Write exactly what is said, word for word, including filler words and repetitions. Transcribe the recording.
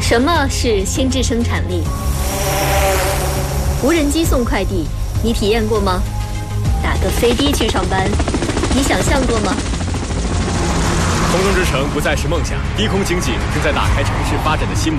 什么是心智生产力？无人机送快递，你体验过吗？打个飞的去上班，你想象过吗？ 空中之城不再是梦想，低空经济正在打开城市发展的新模式。